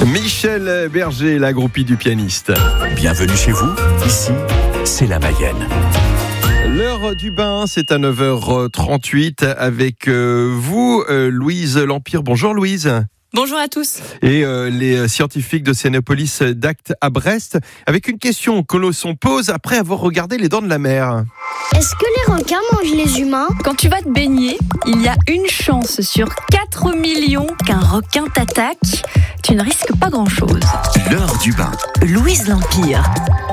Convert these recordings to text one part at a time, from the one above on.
Michel Berger, la groupie du pianiste. Bienvenue chez vous, ici, c'est la Mayenne. L'heure du bain, c'est à 9h38 avec vous, Louise L'Empire. Bonjour Louise. Bonjour à tous. Et les scientifiques de Cénopolis d'Acte à Brest, avec une question que l'on se pose après avoir regardé Les Dents de la Mer. Est-ce que les requins mangent les humains ? Quand tu vas te baigner, il y a une chance sur 4 millions qu'un requin t'attaque. Tu ne risques pas grand-chose. L'heure du bain. Louise L'Empire.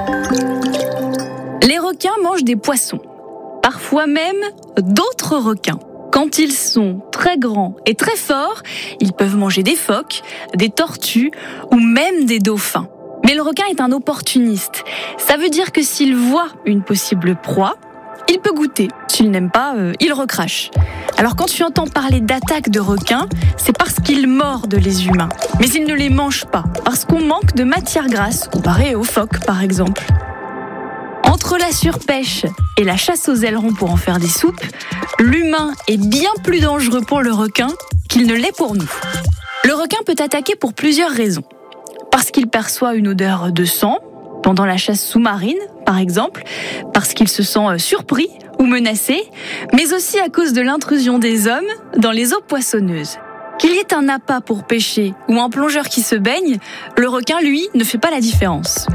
Les requins mangent des poissons, parfois même d'autres requins. Quand ils sont très grands et très forts, ils peuvent manger des phoques, des tortues ou même des dauphins. Mais le requin est un opportuniste. Ça veut dire que s'il voit une possible proie, il peut goûter. S'il n'aime pas, il recrache. Alors quand tu entends parler d'attaque de requins, c'est parce qu'ils mordent les humains. Mais ils ne les mangent pas, parce qu'on manque de matière grasse, comparé aux phoques par exemple. Entre la surpêche et la chasse aux ailerons pour en faire des soupes, l'humain est bien plus dangereux pour le requin qu'il ne l'est pour nous. Le requin peut attaquer pour plusieurs raisons. Parce qu'il perçoit une odeur de sang, pendant la chasse sous-marine par exemple, parce qu'il se sent surpris ou menacé, mais aussi à cause de l'intrusion des hommes dans les eaux poissonneuses. Qu'il y ait un appât pour pêcher ou un plongeur qui se baigne, le requin, lui, ne fait pas la différence.